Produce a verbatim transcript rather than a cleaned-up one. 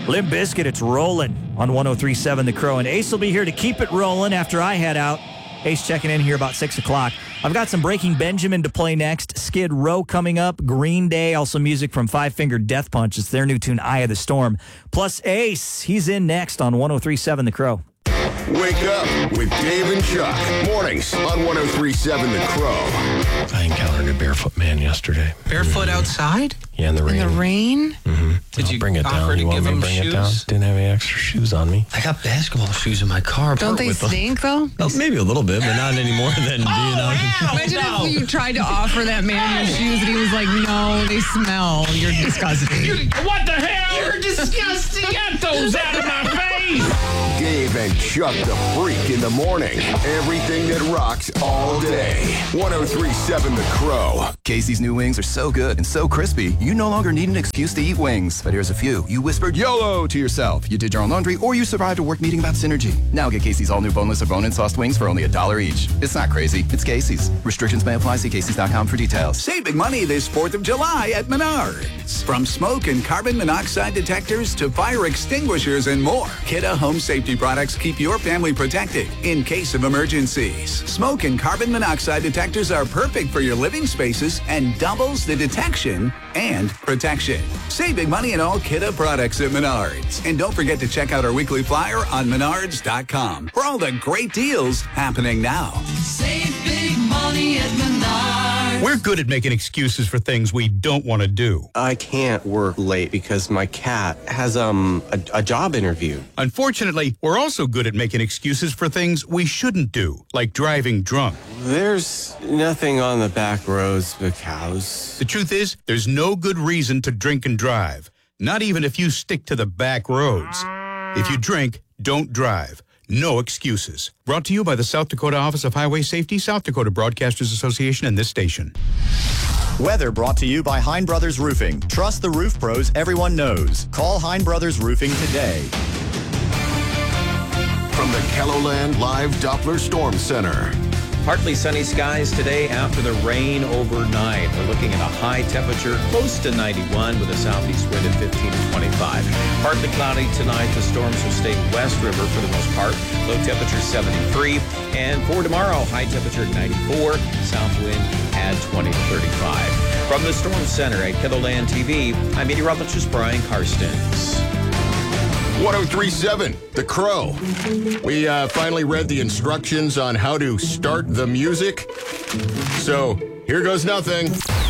Limp Bizkit, it's rolling on one oh three point seven The Crow. And Ace will be here to keep it rolling after I head out. Ace checking in here about six o'clock. I've got some Breaking Benjamin to play next. Skid Row coming up. Green Day, also music from Five Finger Death Punch. It's their new tune, Eye of the Storm. Plus Ace, he's in next on one oh three point seven The Crow. Wake up with Dave and Chuck. Mornings on one oh three point seven The Crow. I encountered a barefoot man yesterday. Barefoot mm-hmm. outside? Yeah, in the rain. In the rain? Mm-hmm. Did I'll you bring it offer down. to You want give me to him bring it down? shoes? Didn't have any extra shoes on me. I got basketball shoes in my car. Don't they stink, though? Well, maybe a little bit, but not any more than being out. Imagine if you tried to offer that man your shoes and he was like, no, they smell. You're disgusting. What the hell? You're disgusting. Get those out of my face. Dave and Chuck the Freak in the morning. Everything that rocks all day. one oh three point seven The Crow. Casey's new wings are so good and so crispy, you no longer need an excuse to eat wings. But here's a few. You whispered YOLO to yourself. You did your own laundry, or you survived a work meeting about synergy. Now get Casey's all new boneless or bone-in sauced wings for only a dollar each. It's not crazy. It's Casey's. Restrictions may apply. See Casey's dot com for details. Save big money this fourth of July at Menards. From smoke and carbon monoxide detectors to fire extinguishers and more, Kidde Home Safety products keep your family protected in case of emergencies. Smoke and carbon monoxide detectors are perfect for your living spaces and doubles the detection and protection. Save big money in all Kidde products at Menards. And don't forget to check out our weekly flyer on menards dot com for all the great deals happening now. Save big money at Menards. We're good at making excuses for things we don't want to do. I can't work late because my cat has um a, a job interview. Unfortunately, we're also good at making excuses for things we shouldn't do, like driving drunk. There's nothing on the back roads but cows. The truth is, there's no good reason to drink and drive, not even if you stick to the back roads. If you drink, don't drive. No excuses. Brought to you by the South Dakota Office of Highway Safety, South Dakota Broadcasters Association, and this station. Weather brought to you by Hein Brothers Roofing. Trust the roof pros everyone knows. Call Hein Brothers Roofing today. From the KELOLAND Live Doppler Storm Center. Partly sunny skies today after the rain overnight. We're looking at a high temperature close to ninety-one with a southeast wind at fifteen to twenty-five. Partly cloudy tonight. The storms will stay west river for the most part. Low temperature seventy-three. And for tomorrow, high temperature south wind at twenty to thirty-five. From the Storm Center at KELOLAND T V, I'm meteorologist Brian Karstens. one oh three point seven The Crow. We uh, finally read the instructions on how to start the music. So here goes nothing.